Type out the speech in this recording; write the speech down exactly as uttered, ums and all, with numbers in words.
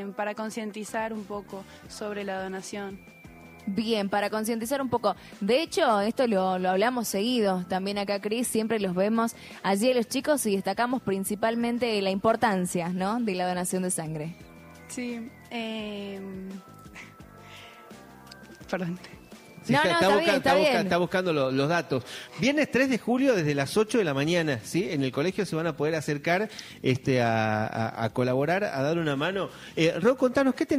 eh, para concientizar un poco sobre la donación. Bien, para concientizar un poco. De hecho, esto lo, lo hablamos seguido. También acá, Cris, siempre los vemos allí a los chicos y destacamos principalmente la importancia, ¿no?, de la donación de sangre. Sí. Eh... Perdón. Sí, no, está, no, está, está, busca, bien, está, está, bien. busca, está buscando lo, los datos. Viernes tres de julio desde las ocho de la mañana, ¿sí? En el colegio se van a poder acercar este, a, a, a colaborar, a dar una mano. Eh, Ro, contanos, ¿qué tenés?